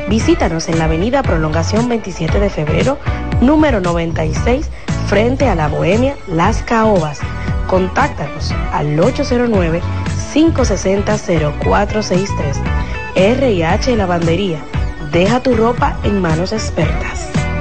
Visítanos en la avenida Prolongación 27 de febrero, número 96, frente a la Bohemia Las Caobas. Contáctanos al 809-560-0463. RH Lavandería. Deja tu ropa en manos expertas.